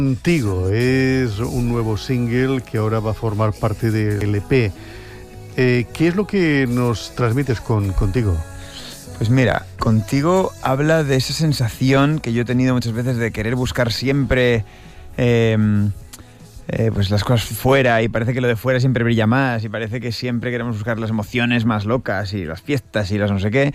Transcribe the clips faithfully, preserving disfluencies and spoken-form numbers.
Contigo es un nuevo single que ahora va a formar parte del E P. Eh, ¿Qué es lo que nos transmites con Contigo? Pues mira, Contigo habla de esa sensación que yo he tenido muchas veces de querer buscar siempre eh, eh, pues las cosas fuera, y parece que lo de fuera siempre brilla más, y parece que siempre queremos buscar las emociones más locas y las fiestas y las no sé qué.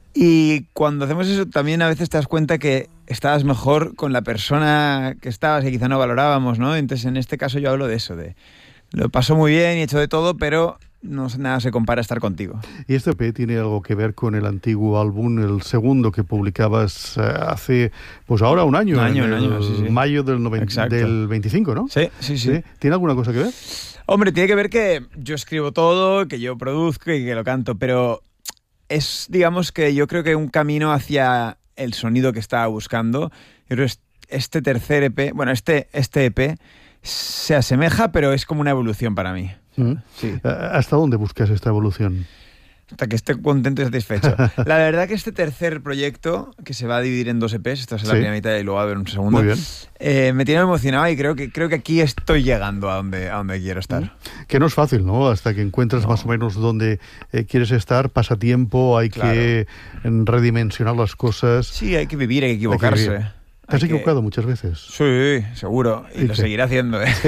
Y cuando hacemos eso también a veces te das cuenta que estabas mejor con la persona que estabas y quizá no valorábamos, ¿no? Entonces en este caso yo hablo de eso, de lo paso muy bien y he hecho de todo, pero no nada se compara a estar contigo. ¿Y este E P tiene algo que ver con el antiguo álbum, el segundo que publicabas eh, hace, pues ahora un año? Un año, en un año, sí, sí. Mayo del, noventa, del veinticinco, ¿no? Sí, sí, sí, sí. ¿Tiene alguna cosa que ver? Hombre, tiene que ver que yo escribo todo, que yo produzco y que lo canto, pero es, digamos que yo creo que un camino hacia el sonido que estaba buscando. Yo creo que este tercer E P, bueno, este, este E P se asemeja, pero es como una evolución para mí. Mm. Sí. ¿Hasta dónde buscas esta evolución? Hasta que esté contento y satisfecho. La verdad que este tercer proyecto, que se va a dividir en dos E Pes, esta es la sí. primera mitad y luego va a haber un segundo, muy bien. Eh, me tiene emocionado y creo que, creo que aquí estoy llegando a donde, a donde quiero estar. Mm. Que no es fácil, ¿no? Hasta que encuentras no. más o menos donde eh, quieres estar, pasa tiempo, hay claro. que redimensionar las cosas. Sí, hay que vivir, hay que equivocarse. Hay que ¿Te has equivocado que... muchas veces? Sí, seguro. Y, y lo sí. seguiré haciendo. ¿eh?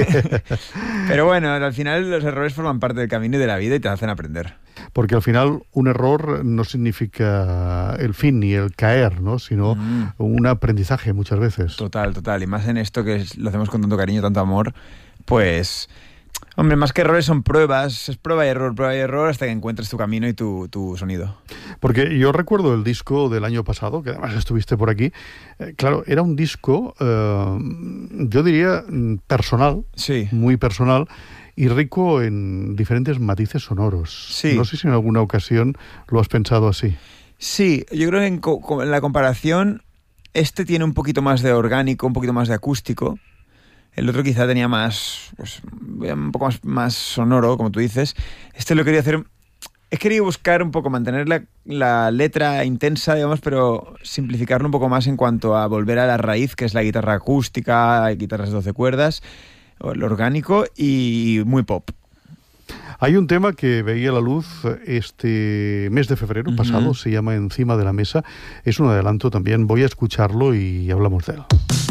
Pero bueno, al final los errores forman parte del camino y de la vida y te hacen aprender. Porque al final un error no significa el fin ni el caer, ¿no? Sino mm. un aprendizaje muchas veces. Total, total. Y más en esto que es, lo hacemos con tanto cariño, tanto amor, pues... Hombre, más que errores son pruebas, es prueba y error, prueba y error hasta que encuentres tu camino y tu, tu sonido. Porque yo recuerdo el disco del año pasado, que además estuviste por aquí, eh, claro, era un disco, eh, yo diría, personal, sí. muy personal, y rico en diferentes matices sonoros. Sí. No sé si en alguna ocasión lo has pensado así. Sí, yo creo que en, co- en la comparación, este tiene un poquito más de orgánico, un poquito más de acústico. El otro quizá tenía más, pues, un poco más, más sonoro, como tú dices. Este lo quería hacer... He querido buscar un poco, mantener la, la letra intensa, digamos, pero simplificarlo un poco más en cuanto a volver a la raíz, que es la guitarra acústica, guitarras de doce cuerdas, el orgánico y muy pop. Hay un tema que veía la luz este mes de febrero uh-huh. pasado, se llama Encima de la Mesa. Es un adelanto también, voy a escucharlo y hablamos de él.